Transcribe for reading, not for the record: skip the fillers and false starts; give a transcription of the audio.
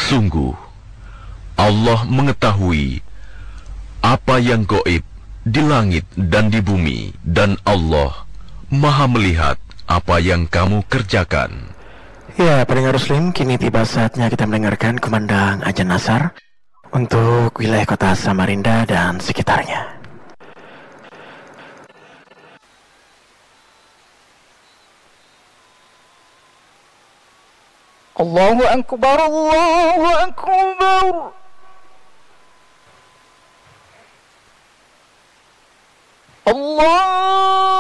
Sungguh, Allah mengetahui apa yang gaib di langit dan di bumi, dan Allah Maha melihat apa yang kamu kerjakan. Ya, pendengar Muslim, kini tiba saatnya kita mendengarkan kumandang azan asar untuk wilayah kota Samarinda dan sekitarnya. Allahu Akbar, Allahu Akbar. Allah